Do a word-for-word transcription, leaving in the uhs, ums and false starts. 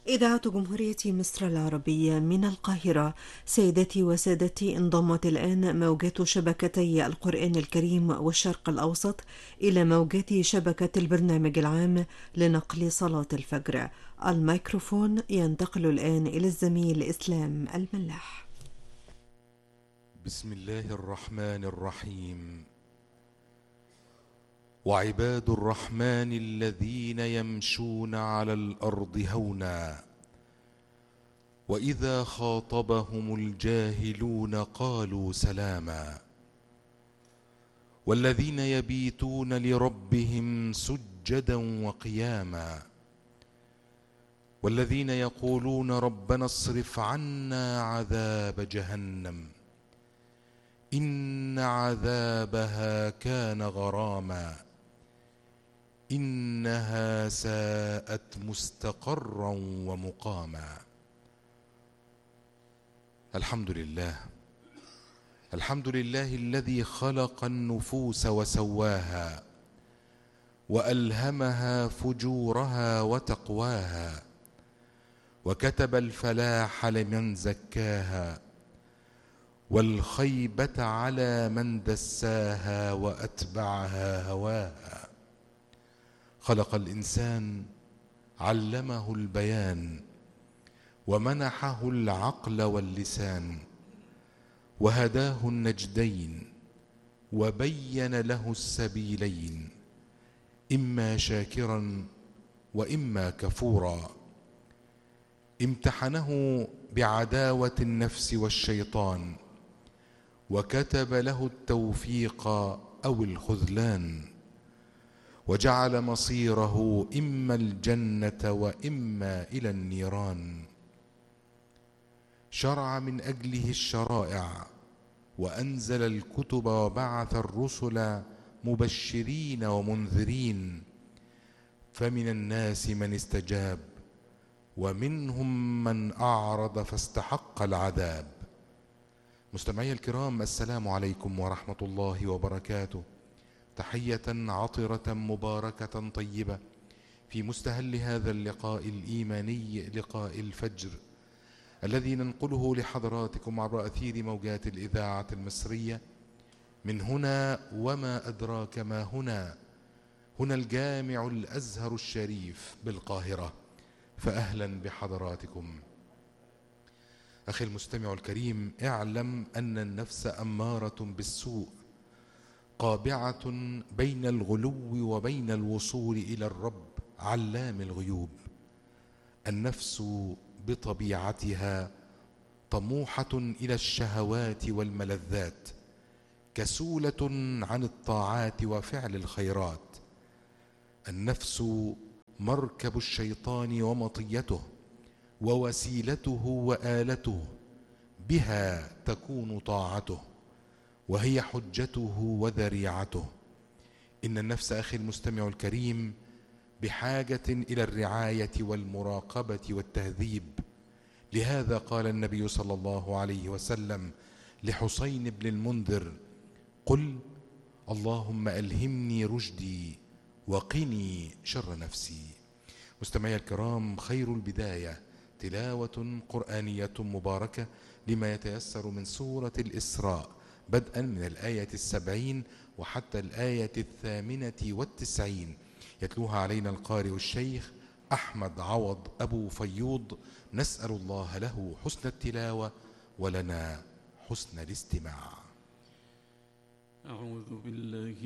إذاعة جمهورية مصر العربية من القاهرة. سيداتي وسادتي، انضمت الآن موجات شبكتي القرآن الكريم والشرق الأوسط إلى موجات شبكة البرنامج العام لنقل صلاة الفجر. الميكروفون ينتقل الآن إلى الزميل إسلام الملاح. بسم الله الرحمن الرحيم. وعباد الرحمن الذين يمشون على الأرض هونا وإذا خاطبهم الجاهلون قالوا سلاما والذين يبيتون لربهم سجدا وقياما والذين يقولون ربنا اصرف عنا عذاب جهنم إن عذابها كان غراما إنها ساءت مستقرا ومقاما. الحمد لله الحمد لله الذي خلق النفوس وسواها وألهمها فجورها وتقواها وكتب الفلاح لمن زكاها والخيبة على من دساها وأتبعها هواها. خلق الإنسان علمه البيان ومنحه العقل واللسان وهداه النجدين وبين له السبيلين إما شاكرا وإما كفورا. امتحنه بعداوة النفس والشيطان وكتب له التوفيق أو الخذلان وجعل مصيره إما الجنة وإما إلى النيران. شرع من أجله الشرائع وأنزل الكتب وبعث الرسل مبشرين ومنذرين، فمن الناس من استجاب ومنهم من أعرض فاستحق العذاب. مستمعي الكرام، السلام عليكم ورحمة الله وبركاته. تحية عطرة مباركة طيبة في مستهل هذا اللقاء الإيماني، لقاء الفجر الذي ننقله لحضراتكم عبر أثير موجات الإذاعة المصرية من هنا وما أدراك ما هنا، هنا الجامع الأزهر الشريف بالقاهرة. فأهلا بحضراتكم. أخي المستمع الكريم، اعلم أن النفس أمارة بالسوء، قابعة بين الغلو وبين الوصول إلى الرب علام الغيوب. النفس بطبيعتها طموحة إلى الشهوات والملذات، كسولة عن الطاعات وفعل الخيرات. النفس مركب الشيطان ومطيته ووسيلته وآلته، بها تكون طاعته وهي حجته وذريعته. إن النفس أخي المستمع الكريم بحاجة إلى الرعاية والمراقبة والتهذيب. لهذا قال النبي صلى الله عليه وسلم لحسين بن المنذر: قل اللهم ألهمني رشدي وقني شر نفسي. مستمعي الكرام، خير البداية تلاوة قرآنية مباركة لما يتيسر من سورة الإسراء، بدءا من الآية السبعين وحتى الآية الثامنة والتسعين. يتلوها علينا القارئ الشيخ أحمد عوض أبو فيوض. نسأل الله له حسن التلاوة ولنا حسن الاستماع. أعوذ بالله